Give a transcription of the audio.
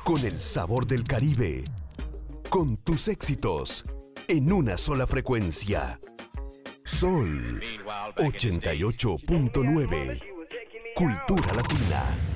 con el sabor del Caribe, con tus éxitos en una sola frecuencia. Sol 88.9, Cultura Latina.